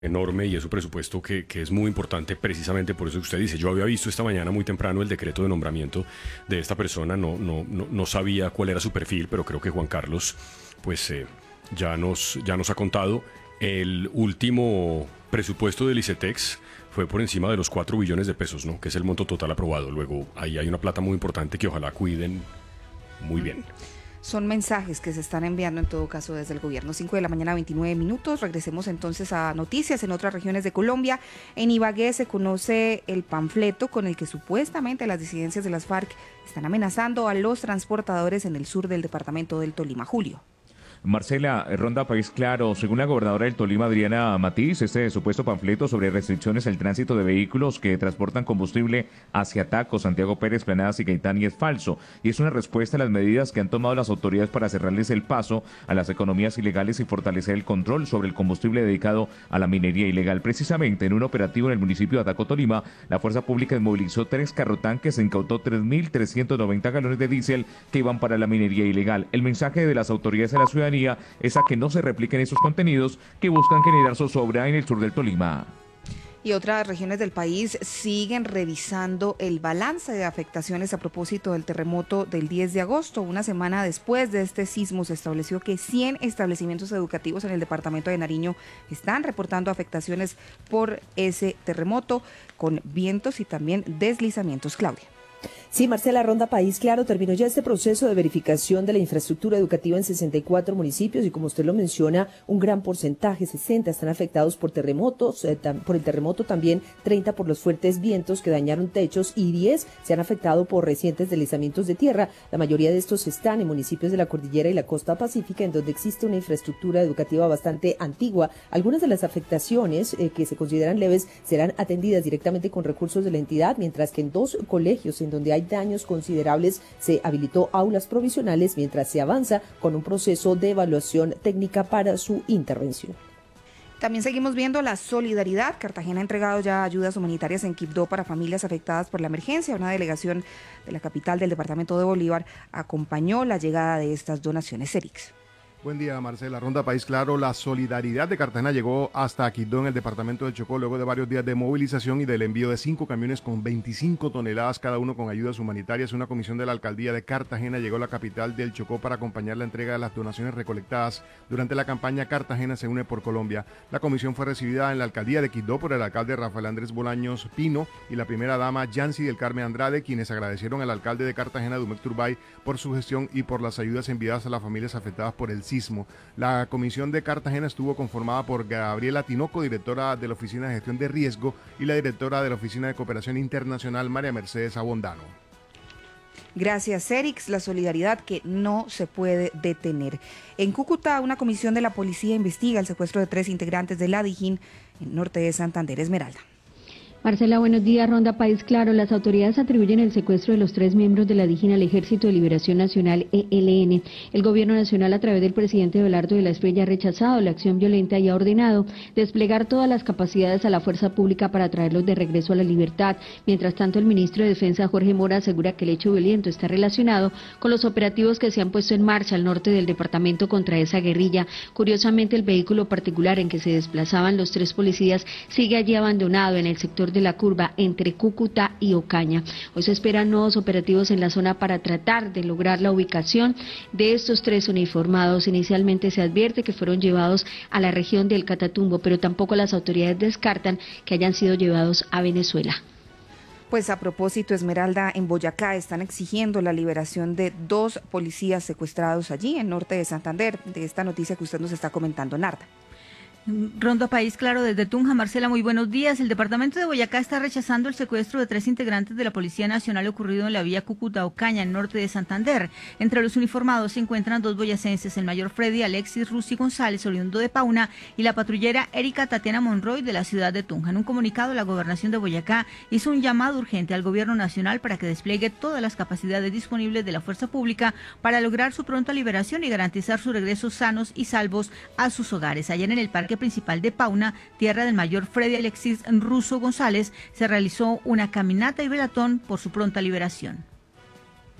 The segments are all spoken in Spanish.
enorme y es un presupuesto que es muy importante precisamente por eso que usted dice. Yo había visto esta mañana muy temprano el decreto de nombramiento de esta persona, no sabía cuál era su perfil, pero creo que Juan Carlos pues ya nos ha contado. El último presupuesto del ICETEX fue por encima de los 4 billones de pesos, ¿no? Que es el monto total aprobado. Luego ahí hay una plata muy importante que ojalá cuiden muy bien. Son mensajes que se están enviando en todo caso desde el gobierno. 5 de la mañana, 29 minutos. Regresemos entonces a noticias en otras regiones de Colombia. En Ibagué se conoce el panfleto con el que supuestamente las disidencias de las FARC están amenazando a los transportadores en el sur del departamento del Tolima. Julio. Marcela, Ronda País Claro, según la gobernadora del Tolima, Adriana Matiz, este supuesto panfleto sobre restricciones al tránsito de vehículos que transportan combustible hacia Taco, Santiago Pérez, Planadas y Gaitán es falso, y es una respuesta a las medidas que han tomado las autoridades para cerrarles el paso a las economías ilegales y fortalecer el control sobre el combustible dedicado a la minería ilegal. Precisamente en un operativo en el municipio de Ataco, Tolima, la fuerza pública movilizó 3 carrotanques e incautó 3.390 galones de diésel que iban para la minería ilegal. El mensaje de las autoridades a la ciudadanía es a que no se repliquen esos contenidos que buscan generar zozobra en el sur del Tolima. Y otras regiones del país siguen revisando el balance de afectaciones a propósito del terremoto del 10 de agosto. Una semana después de este sismo se estableció que 100 establecimientos educativos en el departamento de Nariño están reportando afectaciones por ese terremoto con vientos y también deslizamientos. Claudia. Sí, Marcela, Ronda País Claro terminó ya este proceso de verificación de la infraestructura educativa en 64 municipios y como usted lo menciona, un gran porcentaje, 60, están afectados por terremotos, por el terremoto también 30 por los fuertes vientos que dañaron techos y 10 se han afectado por recientes deslizamientos de tierra. La mayoría de estos están en municipios de la cordillera y la costa pacífica, en donde existe una infraestructura educativa bastante antigua. Algunas de las afectaciones que se consideran leves serán atendidas directamente con recursos de la entidad, mientras que en 2 colegios en donde hay daños considerables se habilitó aulas provisionales mientras se avanza con un proceso de evaluación técnica para su intervención. También seguimos viendo la solidaridad. Cartagena ha entregado ya ayudas humanitarias en Quibdó para familias afectadas por la emergencia. Una delegación de la capital del departamento de Bolívar acompañó la llegada de estas donaciones. Erix. Buen día, Marcela. Ronda País Claro. La solidaridad de Cartagena llegó hasta Quibdó, en el departamento del Chocó, luego de varios días de movilización y del envío de 5 camiones con 25 toneladas cada uno con ayudas humanitarias. Una comisión de la alcaldía de Cartagena llegó a la capital del Chocó para acompañar la entrega de las donaciones recolectadas durante la campaña Cartagena se une por Colombia. La comisión fue recibida en la alcaldía de Quibdó por el alcalde Rafael Andrés Bolaños Pino y la primera dama Yancy del Carmen Andrade, quienes agradecieron al alcalde de Cartagena, Dumek Turbay, por su gestión y por las ayudas enviadas a las familias afectadas por el sismo. La comisión de Cartagena estuvo conformada por Gabriela Tinoco, directora de la Oficina de Gestión de Riesgo, y la directora de la Oficina de Cooperación Internacional, María Mercedes Abondano. Gracias, Erix. La solidaridad que no se puede detener. En Cúcuta, una comisión de la policía investiga el secuestro de 3 integrantes de la Dijín en norte de Santander. Esmeralda. Marcela, buenos días. Ronda País Claro. Las autoridades atribuyen el secuestro de los 3 miembros de la DIJÍN al Ejército de Liberación Nacional, ELN. El gobierno nacional, a través del presidente Belardo de la Espriella, ha rechazado la acción violenta y ha ordenado desplegar todas las capacidades a la fuerza pública para traerlos de regreso a la libertad. Mientras tanto, el ministro de Defensa, Jorge Mora, asegura que el hecho violento está relacionado con los operativos que se han puesto en marcha al norte del departamento contra esa guerrilla. Curiosamente, el vehículo particular en que se desplazaban los 3 policías sigue allí abandonado en el sector de la curva entre Cúcuta y Ocaña. Hoy se esperan nuevos operativos en la zona para tratar de lograr la ubicación de estos 3 uniformados. Inicialmente se advierte que fueron llevados a la región del Catatumbo, pero tampoco las autoridades descartan que hayan sido llevados a Venezuela. Pues a propósito, Esmeralda, en Boyacá están exigiendo la liberación de 2 policías secuestrados allí en norte de Santander. De esta noticia que usted nos está comentando, Narda. Ronda País Claro desde Tunja. Marcela, muy buenos días. El departamento de Boyacá está rechazando el secuestro de 3 integrantes de la Policía Nacional ocurrido en la vía Cúcuta-Ocaña, en norte de Santander. Entre los uniformados se encuentran 2 boyacenses, el mayor Freddy Alexis Rusi González, oriundo de Pauna, y la patrullera Erika Tatiana Monroy, de la ciudad de Tunja. En un comunicado, la gobernación de Boyacá hizo un llamado urgente al gobierno nacional para que despliegue todas las capacidades disponibles de la fuerza pública para lograr su pronta liberación y garantizar su regreso sanos y salvos a sus hogares. Ayer en el parque principal de Pauna, tierra del mayor Freddy Alexis Russo González, se realizó una caminata y velatón por su pronta liberación.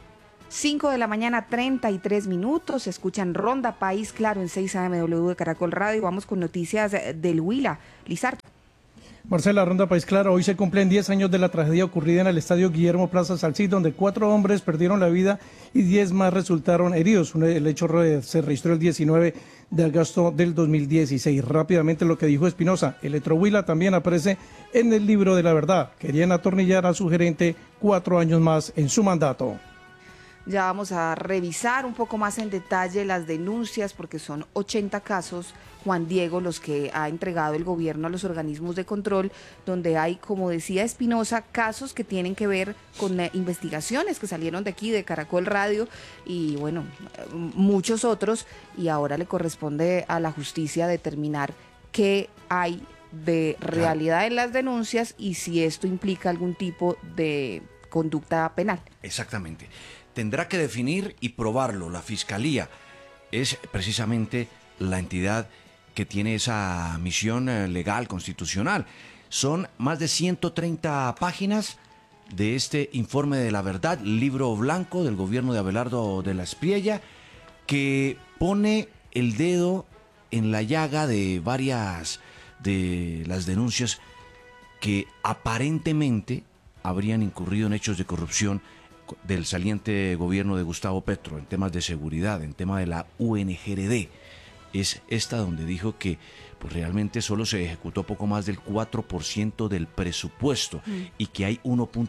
5 de la mañana, 33 minutos. Escuchan Ronda País Claro en 6 AMW de Caracol Radio. Vamos con noticias del Huila. Lizardo. Marcela, Ronda País Claro. Hoy se cumplen 10 años de la tragedia ocurrida en el estadio Guillermo Plaza Salcí, donde 4 hombres perdieron la vida y 10 más resultaron heridos. El hecho se registró el 19 de agosto del 2016. Rápidamente lo que dijo Espinosa, Electrohuila también aparece en el libro de la verdad. Querían atornillar a su gerente 4 años más en su mandato. Ya vamos a revisar un poco más en detalle las denuncias, porque son 80 casos, Juan Diego, los que ha entregado el gobierno a los organismos de control, donde hay, como decía Espinosa, casos que tienen que ver con investigaciones que salieron de aquí, de Caracol Radio, y bueno, muchos otros, y ahora le corresponde a la justicia determinar qué hay de realidad en las denuncias y si esto implica algún tipo de conducta penal. Exactamente. Tendrá que definir y probarlo. La Fiscalía es precisamente la entidad que tiene esa misión legal, constitucional. Son más de 130 páginas de este informe de la verdad, libro blanco del gobierno de Abelardo de la Espriella, que pone el dedo en la llaga de varias de las denuncias que aparentemente habrían incurrido en hechos de corrupción del saliente gobierno de Gustavo Petro, en temas de seguridad, en tema de la UNGRD. Es esta donde dijo que pues, realmente solo se ejecutó poco más del 4% del presupuesto y que hay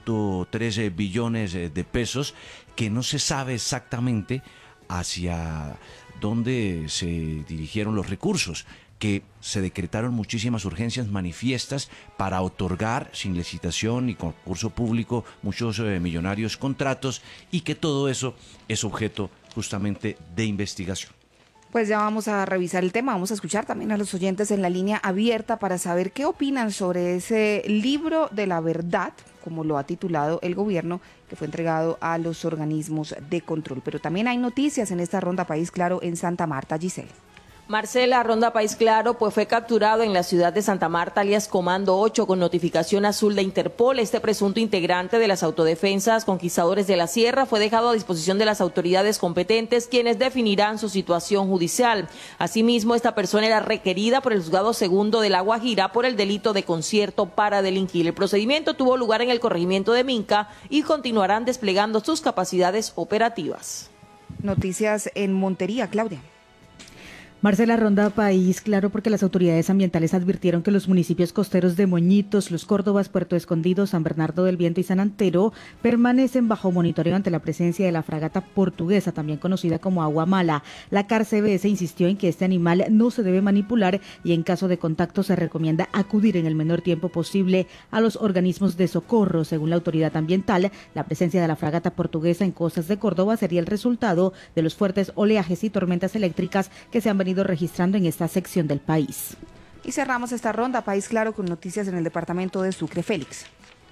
1.13 billones de pesos que no se sabe exactamente hacia dónde se dirigieron los recursos, que se decretaron muchísimas urgencias manifiestas para otorgar sin licitación ni concurso público muchos millonarios contratos y que todo eso es objeto justamente de investigación. Pues ya vamos a revisar el tema, vamos a escuchar también a los oyentes en la línea abierta para saber qué opinan sobre ese libro de la verdad, como lo ha titulado el gobierno, que fue entregado a los organismos de control. Pero también hay noticias en esta Ronda País Claro en Santa Marta. Giselle. Marcela, Ronda País Claro, pues fue capturado en la ciudad de Santa Marta, alias Comando 8, con notificación azul de Interpol. Este presunto integrante de las autodefensas Conquistadores de la Sierra fue dejado a disposición de las autoridades competentes, quienes definirán su situación judicial. Asimismo, esta persona era requerida por el Juzgado Segundo de La Guajira por el delito de concierto para delinquir. El procedimiento tuvo lugar en el corregimiento de Minca y continuarán desplegando sus capacidades operativas. Noticias en Montería, Claudia. Marcela, Ronda País Claro, porque las autoridades ambientales advirtieron que los municipios costeros de Moñitos, Los Córdobas, Puerto Escondido, San Bernardo del Viento y San Antero permanecen bajo monitoreo ante la presencia de la fragata portuguesa, también conocida como Agua Mala. La CARCBS insistió en que este animal no se debe manipular y en caso de contacto se recomienda acudir en el menor tiempo posible a los organismos de socorro. Según la autoridad ambiental, la presencia de la fragata portuguesa en costas de Córdoba sería el resultado de los fuertes oleajes y tormentas eléctricas que se han venido registrando en esta sección del país. Y cerramos esta Ronda País Claro con noticias en el departamento de Sucre. Félix.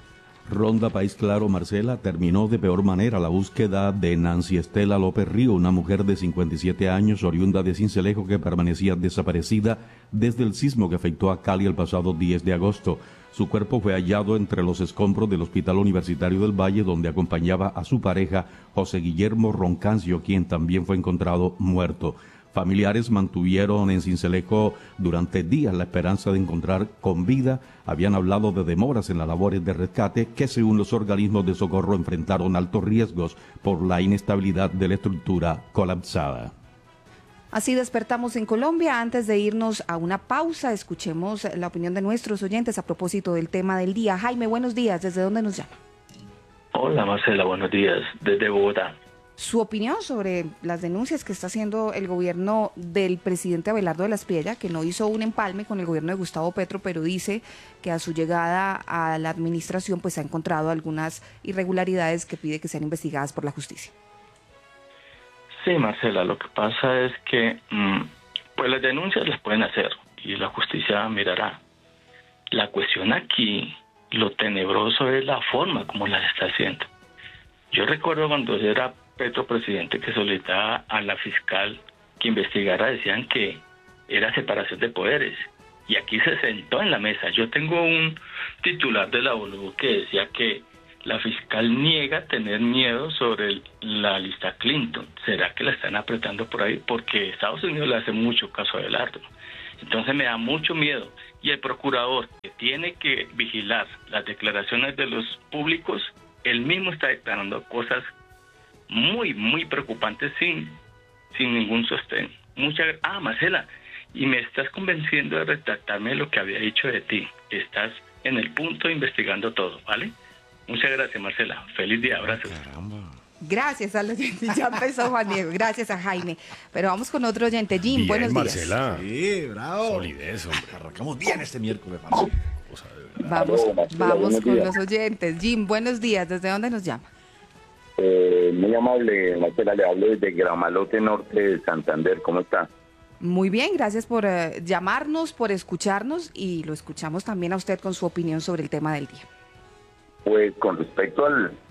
Ronda País Claro, Marcela, terminó de peor manera la búsqueda de Nancy Estela López Río, una mujer de 57 años, oriunda de Sincelejo, que permanecía desaparecida desde el sismo que afectó a Cali el pasado 10 de agosto. Su cuerpo fue hallado entre los escombros del Hospital Universitario del Valle, donde acompañaba a su pareja, José Guillermo Roncancio, quien también fue encontrado muerto. Familiares mantuvieron en Sincelejo durante días la esperanza de encontrar con vida. Habían hablado de demoras en las labores de rescate que, según los organismos de socorro, enfrentaron altos riesgos por la inestabilidad de la estructura colapsada. Así despertamos en Colombia. Antes de irnos a una pausa, escuchemos la opinión de nuestros oyentes a propósito del tema del día. Jaime, buenos días. ¿Desde dónde nos llama? Hola Marcela, buenos días. Desde Bogotá. Su opinión sobre las denuncias que está haciendo el gobierno del presidente Abelardo de la Espriella, que no hizo un empalme con el gobierno de Gustavo Petro, pero dice que a su llegada a la administración pues ha encontrado algunas irregularidades que pide que sean investigadas por la justicia. Sí, Marcela, lo que pasa es que pues las denuncias las pueden hacer y la justicia mirará. La cuestión aquí, lo tenebroso es la forma como las está haciendo. Yo recuerdo cuando era Petro presidente que solicitaba a la fiscal que investigara, decían que era separación de poderes y aquí se sentó en la mesa. Yo tengo un titular de la ONU que decía que la fiscal niega tener miedo sobre la lista Clinton. ¿Será que la están apretando por ahí? Porque Estados Unidos le hace mucho caso a Abelardo. Entonces me da mucho miedo. Y el procurador, que tiene que vigilar las declaraciones de los públicos, él mismo está declarando cosas muy, muy preocupantes sin ningún sostén. Marcela, y me estás convenciendo de retractarme de lo que había dicho de ti. Estás en el punto investigando todo, ¿vale? Muchas gracias, Marcela. Feliz día, abrazos. Gracias al oyente, ya empezó Juan Diego, gracias a Jaime. Pero vamos con otro oyente, Jim, Bien, buenos días. Marcela. Sí, bravo. Solidez, hombre. Arrancamos bien este miércoles, Marcela. Vamos con los oyentes. Jim, buenos días, ¿desde dónde nos llama? Muy amable, Marcela, le hablo desde Gramalote Norte de Santander, ¿cómo está? Muy bien, gracias por llamarnos, por escucharnos, y lo escuchamos también a usted con su opinión sobre el tema del día. Pues con respecto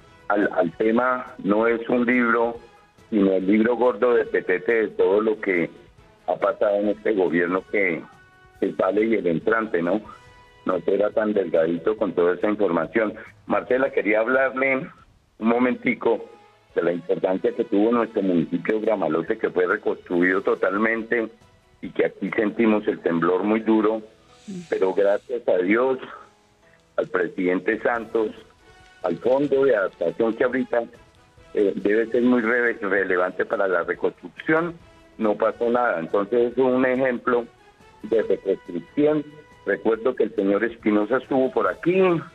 al tema, no es un libro, sino el libro gordo de Petete de todo lo que ha pasado en este gobierno que sale y el entrante, ¿no? No será tan delgadito con toda esa información. Marcela, quería hablarle un momentico de la importancia que tuvo nuestro municipio de Gramalote, que fue reconstruido totalmente y que aquí sentimos el temblor muy duro, pero gracias a Dios, al presidente Santos, al fondo de adaptación que ahorita debe ser muy relevante para la reconstrucción, no pasó nada. Entonces es un ejemplo de reconstrucción. Recuerdo que el señor Espinosa estuvo por aquí,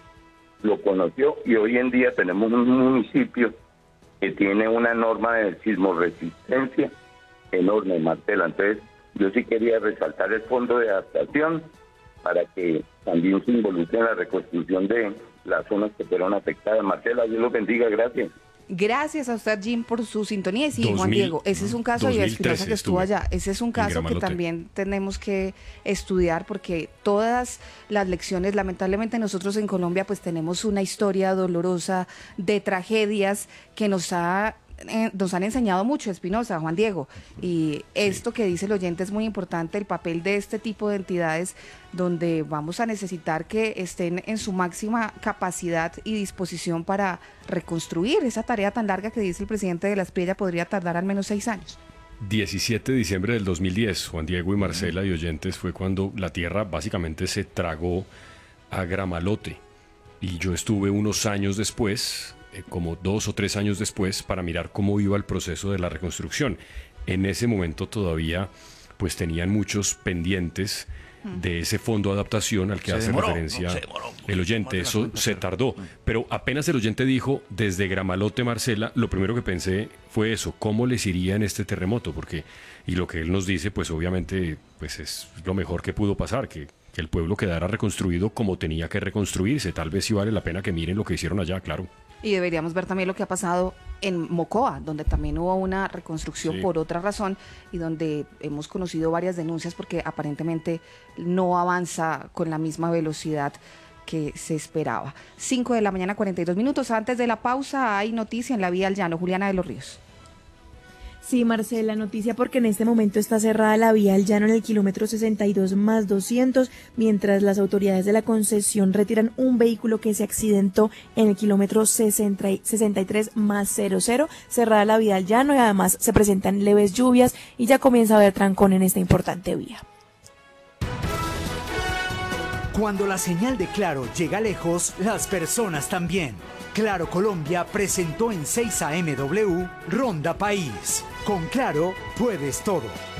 lo conoció, y hoy en día tenemos un municipio que tiene una norma de sismoresistencia enorme, Marcela. Entonces yo sí quería resaltar el fondo de adaptación para que también se involucre en la reconstrucción de las zonas que fueron afectadas. Marcela, Dios los bendiga, gracias. Gracias a usted, Jim, por su sintonía. Y sí, Juan Diego, ese es un caso, y Espinosa que estuvo allá, ese es un caso que también tenemos que estudiar, porque todas las lecciones, lamentablemente nosotros en Colombia pues tenemos una historia dolorosa de tragedias que nos han enseñado mucho, Espinosa, Juan Diego, y esto que dice el oyente es muy importante, el papel de este tipo de entidades donde vamos a necesitar que estén en su máxima capacidad y disposición para reconstruir esa tarea tan larga que dice el presidente de la Espriella podría tardar al menos 6 años. 17 de diciembre del 2010, Juan Diego y Marcela y oyentes, fue cuando la tierra básicamente se tragó a Gramalote, y yo estuve unos años después, como 2 o 3 años después, para mirar cómo iba el proceso de la reconstrucción. En ese momento todavía pues tenían muchos pendientes de ese fondo de adaptación al que hace referencia el oyente. Eso se tardó, pero apenas el oyente dijo desde Gramalote, Marcela, lo primero que pensé fue eso, cómo les iría en este terremoto, porque, y lo que él nos dice, pues obviamente pues es lo mejor que pudo pasar, que el pueblo quedara reconstruido como tenía que reconstruirse. Tal vez sí vale la pena que miren lo que hicieron allá, claro. Y deberíamos ver también lo que ha pasado en Mocoa, donde también hubo una reconstrucción por otra razón, y donde hemos conocido varias denuncias porque aparentemente no avanza con la misma velocidad que se esperaba. 5 de la mañana, 42 minutos. Antes de la pausa hay noticia en la vía al llano. Juliana de los Ríos. Sí, Marcela, noticia porque en este momento está cerrada la vía al llano en el kilómetro 62+200, mientras las autoridades de la concesión retiran un vehículo que se accidentó en el kilómetro 63+00, cerrada la vía al llano, y además se presentan leves lluvias y ya comienza a haber trancón en esta importante vía. Cuando la señal de Claro llega lejos, las personas también. Claro Colombia presentó en 6 AMW Ronda País. Con Claro puedes todo.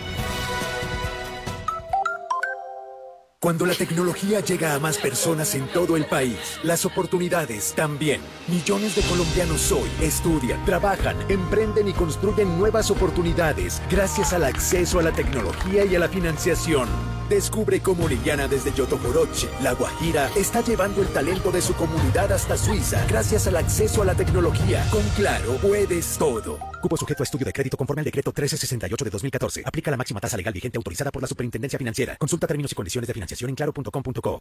Cuando la tecnología llega a más personas en todo el país, las oportunidades también. Millones de colombianos hoy estudian, trabajan, emprenden y construyen nuevas oportunidades gracias al acceso a la tecnología y a la financiación. Descubre cómo Liliana desde Yotogoroche, La Guajira, está llevando el talento de su comunidad hasta Suiza gracias al acceso a la tecnología. Con Claro puedes todo. Cupo sujeto a estudio de crédito conforme al decreto 1368 de 2014. Aplica la máxima tasa legal vigente autorizada por la Superintendencia Financiera. Consulta términos y condiciones de financiación en claro.com.co.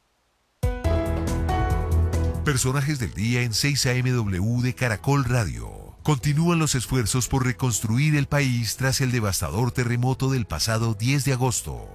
Personajes del día en 6 AMW de Caracol Radio. Continúan los esfuerzos por reconstruir el país tras el devastador terremoto del pasado 10 de agosto.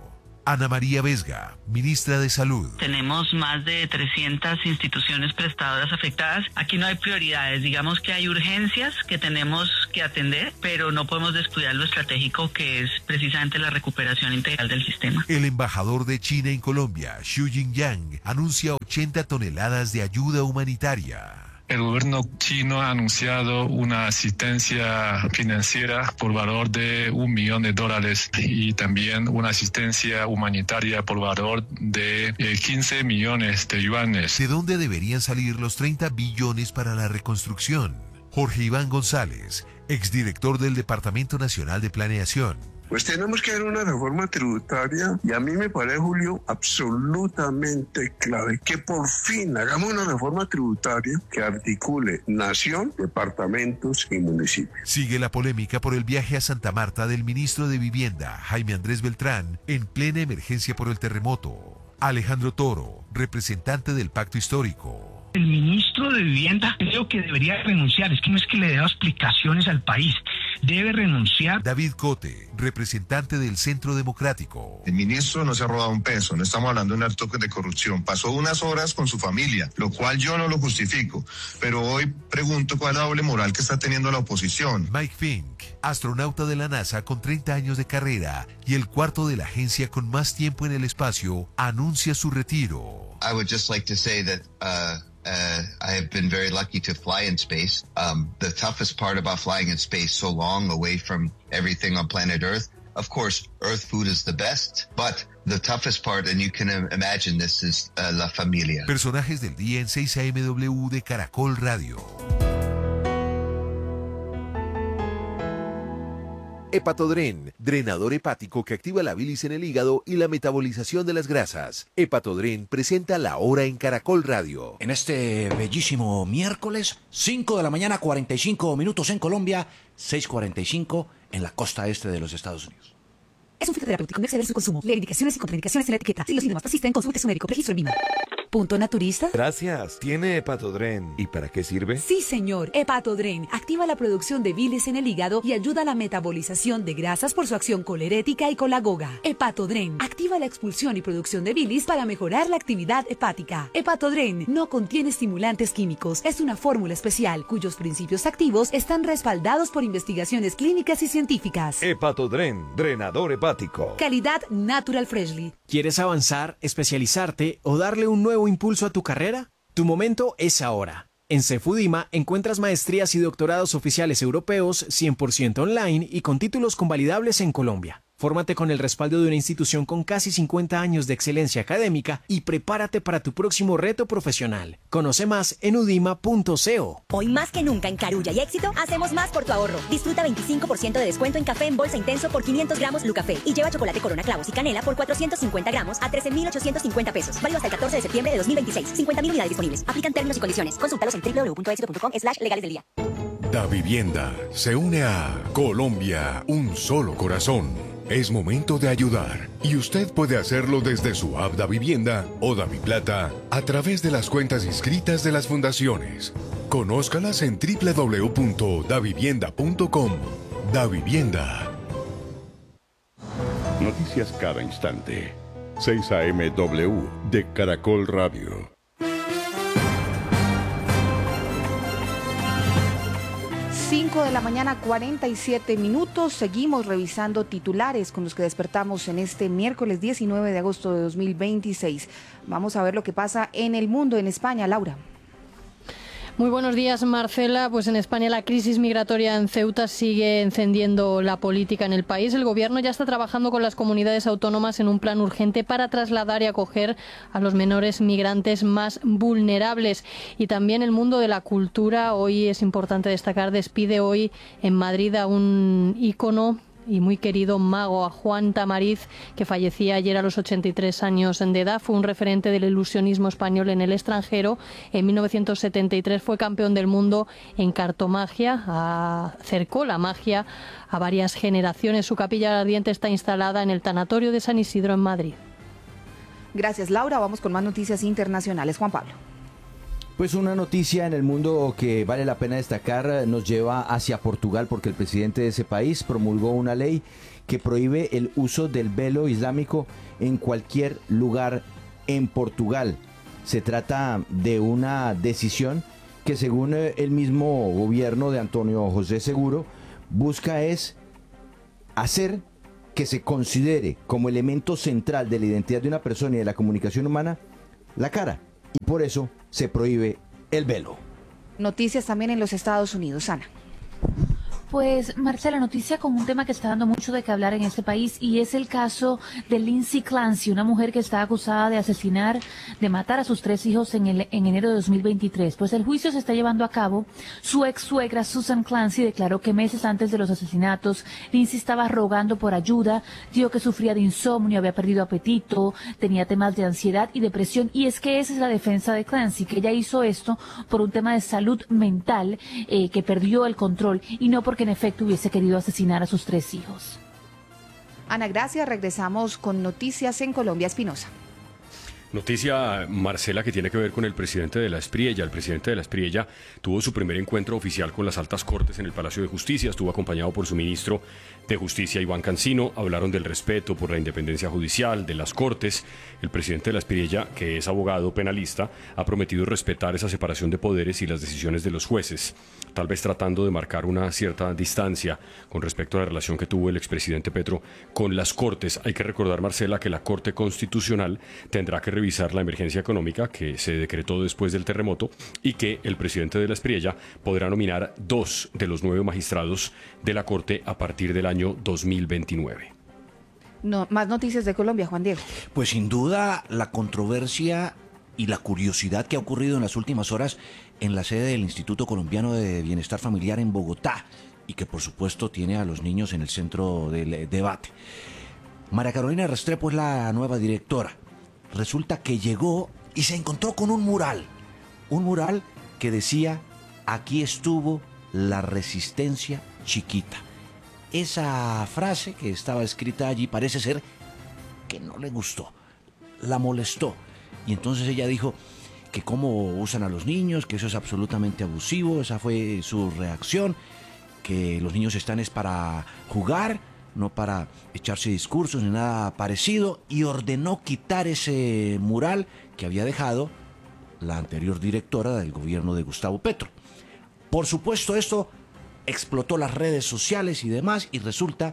Ana María Vesga, ministra de Salud. Tenemos más de 300 instituciones prestadoras afectadas. Aquí no hay prioridades, digamos que hay urgencias que tenemos que atender, pero no podemos descuidar lo estratégico que es precisamente la recuperación integral del sistema. El embajador de China en Colombia, Xu Jingyang, anuncia 80 toneladas de ayuda humanitaria. El gobierno chino ha anunciado una asistencia financiera por valor de $1 millón y también una asistencia humanitaria por valor de 15 millones de yuanes. ¿De dónde deberían salir los 30 billones para la reconstrucción? Jorge Iván González, exdirector del Departamento Nacional de Planeación. Pues tenemos que hacer una reforma tributaria y a mí me parece, Julio, absolutamente clave que por fin hagamos una reforma tributaria que articule nación, departamentos y municipios. Sigue la polémica por el viaje a Santa Marta del ministro de Vivienda, Jaime Andrés Beltrán, en plena emergencia por el terremoto. Alejandro Toro, representante del Pacto Histórico. El ministro de Vivienda creo que debería renunciar, es que no es que le dé explicaciones al país, debe renunciar. David Cote, representante del Centro Democrático. El ministro no se ha robado un peso, no estamos hablando de un acto de corrupción, pasó unas horas con su familia, lo cual yo no lo justifico, pero hoy pregunto cuál es la doble moral que está teniendo la oposición. Mike Fink, astronauta de la NASA con 30 años de carrera y el cuarto de la agencia con más tiempo en el espacio, anuncia su retiro. I would just like to say that I have been very lucky to fly in space. The toughest part about flying in space so long away from everything on planet Earth, of course, Earth food is the best, but the toughest part, and you can imagine this, is la familia. Personajes del día en 6 AMW de Caracol Radio. Hepatodren, drenador hepático que activa la bilis en el hígado y la metabolización de las grasas. Hepatodren presenta La Hora en Caracol Radio. En este bellísimo miércoles, 5 de la mañana, 45 minutos en Colombia, 6:45 en la costa este de los Estados Unidos. Es un fitoterapéutico, no exceder su consumo. Lee indicaciones y contraindicaciones en la etiqueta. Si los síntomas persisten, consulte a su médico. Registro en Lima. ¿Punto naturista? Gracias. ¿Tiene Hepatodren? ¿Y para qué sirve? Sí, señor. Hepatodren activa la producción de bilis en el hígado y ayuda a la metabolización de grasas por su acción colerética y colagoga. Hepatodren activa la expulsión y producción de bilis para mejorar la actividad hepática. Hepatodren no contiene estimulantes químicos. Es una fórmula especial cuyos principios activos están respaldados por investigaciones clínicas y científicas. Hepatodren, drenador hepático. Calidad Natural Freshly. ¿Quieres avanzar, especializarte o darle un nuevo impulso a tu carrera? Tu momento es ahora. En Cefudima encuentras maestrías y doctorados oficiales europeos 100% online y con títulos convalidables en Colombia. Fórmate con el respaldo de una institución con casi 50 años de excelencia académica y prepárate para tu próximo reto profesional. Conoce más en udima.co. Hoy más que nunca en Carulla y Éxito hacemos más por tu ahorro. Disfruta 25% de descuento en café en bolsa intenso por 500 gramos Lucafé y lleva chocolate Corona Clavos y Canela por 450 gramos a 13.850 pesos. Válido hasta el 14 de septiembre de 2026. 50.000 unidades disponibles. Aplican términos y condiciones. Consúltalos en www.exito.com/legales del día. Davivienda se une a Colombia, un solo corazón. Es momento de ayudar y usted puede hacerlo desde su app Davivienda o Daviplata a través de las cuentas inscritas de las fundaciones. Conózcalas en www.davivienda.com. Davivienda. Noticias cada instante. 6 AMW de Caracol Radio. 5 de la mañana, 47 minutos. Seguimos revisando titulares con los que despertamos en este miércoles 19 de agosto de 2026. Vamos a ver lo que pasa en el mundo, en España. Laura. Muy buenos días, Marcela. Pues en España la crisis migratoria en Ceuta sigue encendiendo la política en el país. El gobierno ya está trabajando con las comunidades autónomas en un plan urgente para trasladar y acoger a los menores migrantes más vulnerables. Y también el mundo de la cultura, hoy es importante destacar, despide hoy en Madrid a un ícono y muy querido mago, a Juan Tamariz, que fallecía ayer a los 83 años de edad. Fue un referente del ilusionismo español en el extranjero. En 1973 fue campeón del mundo en cartomagia, acercó la magia a varias generaciones. Su capilla ardiente está instalada en el Tanatorio de San Isidro en Madrid. Gracias, Laura. Vamos con más noticias internacionales. Juan Pablo. Pues una noticia en el mundo que vale la pena destacar nos lleva hacia Portugal, porque el presidente de ese país promulgó una ley que prohíbe el uso del velo islámico en cualquier lugar en Portugal. Se trata de una decisión que, según el mismo gobierno de Antonio José Seguro, busca es hacer que se considere como elemento central de la identidad de una persona y de la comunicación humana la cara, y por eso se prohíbe el velo. Noticias también en los Estados Unidos, Ana. Pues, Marcela, noticia con un tema que está dando mucho de qué hablar en este país, y es el caso de Lindsay Clancy, una mujer que está acusada de asesinar, de matar a sus 3 hijos en enero de 2023. Pues el juicio se está llevando a cabo. Su ex suegra, Susan Clancy, declaró que meses antes de los asesinatos, Lindsay estaba rogando por ayuda, dijo que sufría de insomnio, había perdido apetito, tenía temas de ansiedad y depresión, y es que esa es la defensa de Clancy, que ella hizo esto por un tema de salud mental, que perdió el control, y no porque en efecto hubiese querido asesinar a sus 3 hijos. Ana, gracias. Regresamos con noticias en Colombia. Espinosa. Noticia, Marcela, que tiene que ver con el presidente de la Espriella. El presidente de la Espriella tuvo su primer encuentro oficial con las altas cortes en el Palacio de Justicia. Estuvo acompañado por su ministro de Justicia, Iván Cancino. Hablaron del respeto por la independencia judicial, de las cortes. El presidente de la Espriella, que es abogado penalista, ha prometido respetar esa separación de poderes y las decisiones de los jueces, tal vez tratando de marcar una cierta distancia con respecto a la relación que tuvo el expresidente Petro con las cortes. Hay que recordar, Marcela, que la Corte Constitucional tendrá que revisar la emergencia económica que se decretó después del terremoto, y que el presidente de la Espriella podrá nominar 2 de los 9 magistrados de la Corte a partir del año 2029. No, más noticias de Colombia, Juan Diego. Pues sin duda la controversia y la curiosidad que ha ocurrido en las últimas horas en la sede del Instituto Colombiano de Bienestar Familiar en Bogotá, y que por supuesto tiene a los niños en el centro del debate. María Carolina Restrepo es la nueva directora. Resulta que llegó y se encontró con un mural que decía: aquí estuvo la resistencia chiquita. Esa frase que estaba escrita allí parece ser que no le gustó, la molestó, y entonces ella dijo que cómo usan a los niños, que eso es absolutamente abusivo. Esa fue su reacción, que los niños están es para jugar, no para echarse discursos ni nada parecido, y ordenó quitar ese mural que había dejado la anterior directora del gobierno de Gustavo Petro. Por supuesto, esto explotó las redes sociales y demás, y resulta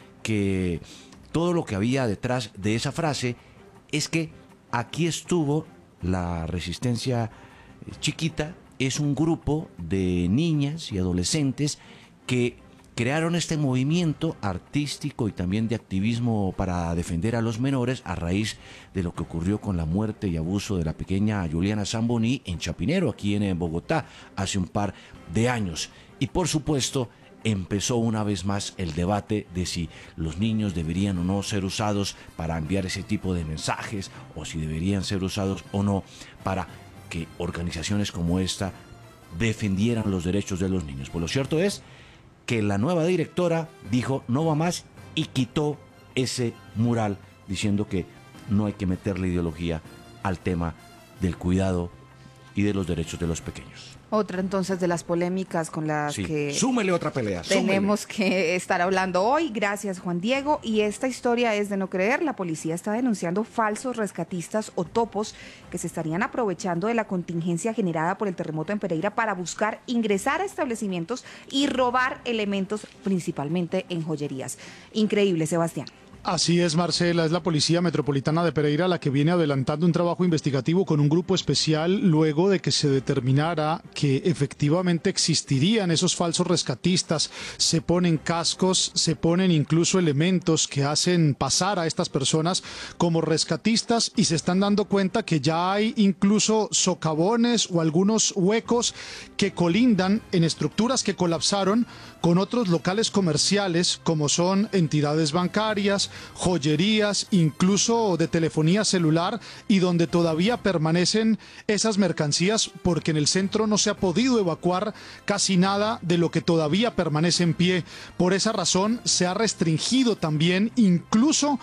que todo lo que había detrás de esa frase es que aquí estuvo la resistencia chiquita. Es un grupo de niñas y adolescentes que crearon este movimiento artístico y también de activismo para defender a los menores a raíz de lo que ocurrió con la muerte y abuso de la pequeña Juliana Zamboní en Chapinero, aquí en Bogotá, hace un par de años. Y por supuesto, empezó una vez más el debate de si los niños deberían o no ser usados para enviar ese tipo de mensajes, o si deberían ser usados o no para que organizaciones como esta defendieran los derechos de los niños. Pues lo cierto es que la nueva directora dijo no va más y quitó ese mural, diciendo que no hay que meterle ideología al tema del cuidado y de los derechos de los pequeños. Otra entonces de las polémicas con las que súmele otra pelea. Tenemos que estar hablando hoy. Gracias, Juan Diego. Y esta historia es de no creer. La policía está denunciando falsos rescatistas o topos que se estarían aprovechando de la contingencia generada por el terremoto en Pereira para buscar ingresar a establecimientos y robar elementos, principalmente en joyerías. Increíble, Sebastián. Así es, Marcela, es la Policía Metropolitana de Pereira la que viene adelantando un trabajo investigativo con un grupo especial luego de que se determinara que efectivamente existirían esos falsos rescatistas. Se ponen cascos, se ponen incluso elementos que hacen pasar a estas personas como rescatistas, y se están dando cuenta que ya hay incluso socavones o algunos huecos que colindan en estructuras que colapsaron con otros locales comerciales, como son entidades bancarias, joyerías, incluso de telefonía celular, y donde todavía permanecen esas mercancías porque en el centro no se ha podido evacuar casi nada de lo que todavía permanece en pie. Por esa razón se ha restringido también incluso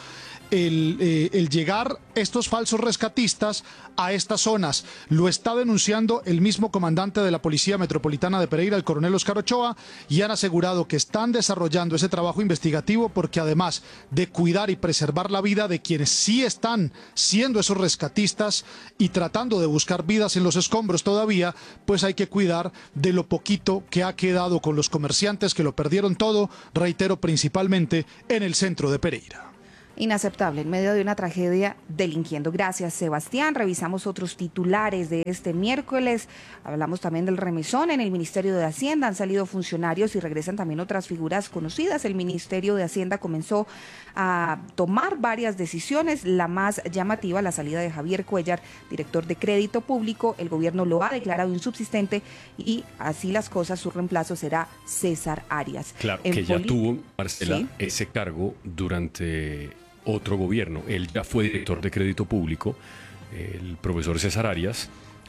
el llegar estos falsos rescatistas a estas zonas. Lo está denunciando el mismo comandante de la Policía Metropolitana de Pereira, el coronel Oscar Ochoa, y han asegurado que están desarrollando ese trabajo investigativo porque además de cuidar y preservar la vida de quienes sí están siendo esos rescatistas y tratando de buscar vidas en los escombros todavía, pues hay que cuidar de lo poquito que ha quedado con los comerciantes que lo perdieron todo, reitero, principalmente en el centro de Pereira. Inaceptable, en medio de una tragedia delinquiendo. Gracias, Sebastián. Revisamos otros titulares de este miércoles. Hablamos también del remesón en el Ministerio de Hacienda. Han salido funcionarios y regresan también otras figuras conocidas. El Ministerio de Hacienda comenzó a tomar varias decisiones. La más llamativa, la salida de Javier Cuellar, director de Crédito Público. El gobierno lo ha declarado insubsistente y así las cosas, su reemplazo será César Arias. Claro, que ya tuvo, Marcela, ¿sí?, ese cargo durante otro gobierno. Él ya fue director de Crédito Público, el profesor César Arias,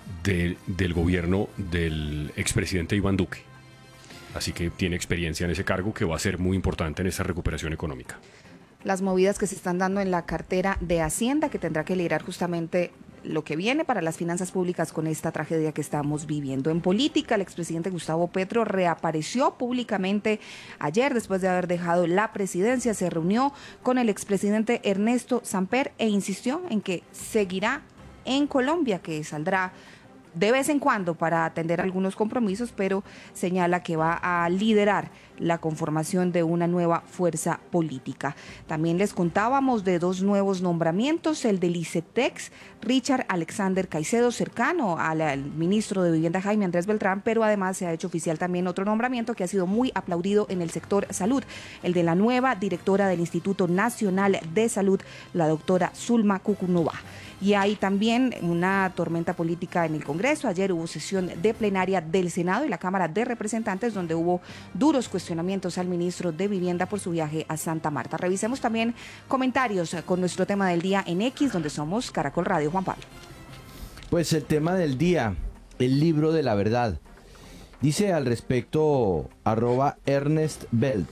del gobierno del expresidente Iván Duque. Así que tiene experiencia en ese cargo que va a ser muy importante en esa recuperación económica. Las movidas que se están dando en la cartera de Hacienda, que tendrá que liderar justamente lo que viene para las finanzas públicas con esta tragedia que estamos viviendo. En política, el expresidente Gustavo Petro reapareció públicamente ayer después de haber dejado la presidencia. Se reunió con el expresidente Ernesto Samper e insistió en que seguirá en Colombia, que saldrá de vez en cuando para atender algunos compromisos, pero señala que va a liderar la conformación de una nueva fuerza política. También les contábamos de dos nuevos nombramientos, el del ICETEX, Richard Alexander Caicedo, cercano al ministro de Vivienda Jaime Andrés Beltrán, pero además se ha hecho oficial también otro nombramiento que ha sido muy aplaudido en el sector salud, el de la nueva directora del Instituto Nacional de Salud, la doctora Zulma Cucunova. Y hay también una tormenta política en el Congreso. Ayer hubo sesión de plenaria del Senado y la Cámara de Representantes, donde hubo duros cuestionamientos al ministro de Vivienda por su viaje a Santa Marta. Revisemos también comentarios con nuestro tema del día en X, donde somos Caracol Radio. Juan Pablo. Pues el tema del día, el libro de la verdad. Dice al respecto @Ernest Belt: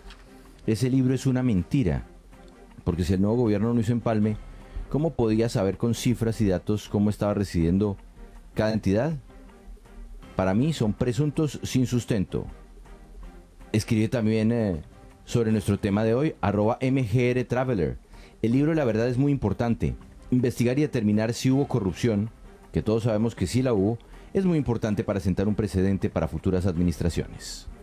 ese libro es una mentira, porque si el nuevo gobierno no hizo empalme, ¿cómo podía saber con cifras y datos cómo estaba residiendo cada entidad? Para mí son presuntos sin sustento. Escribe también sobre nuestro tema de hoy @MGRTraveler. El libro de la verdad es muy importante. Investigar y determinar si hubo corrupción, que todos sabemos que sí la hubo, es muy importante para sentar un precedente para futuras administraciones.